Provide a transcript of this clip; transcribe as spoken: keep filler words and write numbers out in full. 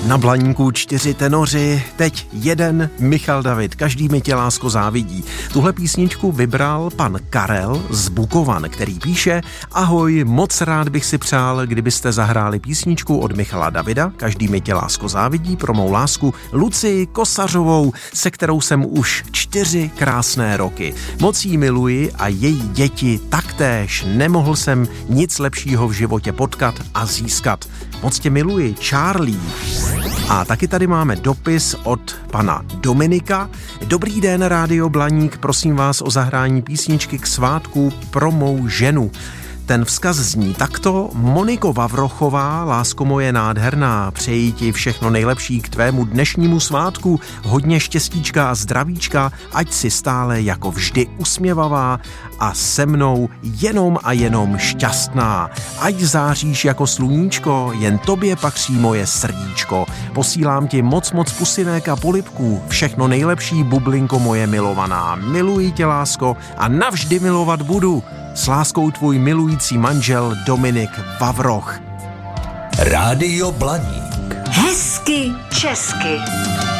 Na Blaníku čtyři tenoři, teď jeden Michal David, každý mi tě lásko závidí. Tuhle písničku vybral pan Karel z Bukovan, který píše: ahoj, moc rád bych si přál, kdybyste zahráli písničku od Michala Davida, každý mi tě lásko závidí, pro mou lásku Lucii Kosařovou, se kterou jsem už čtyři krásné roky. Moc jí miluji a její děti taktéž, nemohl jsem nic lepšího v životě potkat a získat. Moc tě miluji, Charlie. A taky tady máme dopis od pana Dominika. Dobrý den, Rádio Blaník, prosím vás o zahrání písničky k svátku pro mou ženu. Ten vzkaz zní takto: Moniko Vavrochová, lásko moje nádherná, přeji ti všechno nejlepší k tvému dnešnímu svátku, hodně štěstíčka a zdravíčka, ať si stále jako vždy usměvavá a se mnou jenom a jenom šťastná. Ať záříš jako sluníčko, jen tobě patří moje srdíčko. Posílám ti moc moc pusinek a polibků, všechno nejlepší, bublinko moje milovaná. Miluji tě, lásko, a navždy milovat budu. S láskou tvůj milující manžel Dominik Vavroch. Rádio Blaník. Hezky česky.